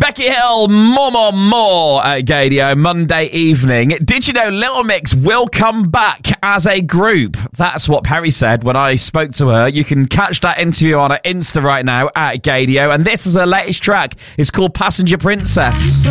Becky Hill, more at Gadio Monday evening. Did you know Little Mix will come back as a group? That's what Perry said when I spoke to her. You can catch that interview on her Insta right now at Gadio. And this is her latest track. It's called Passenger Princess.